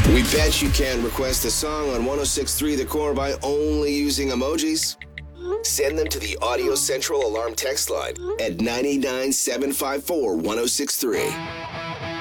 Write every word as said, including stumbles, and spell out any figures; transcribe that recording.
We bet you can request a song on one oh six point three The Core by only using emojis. Send them to the Audio Central Alarm text line at nine eight nine, seven five four, one oh six three.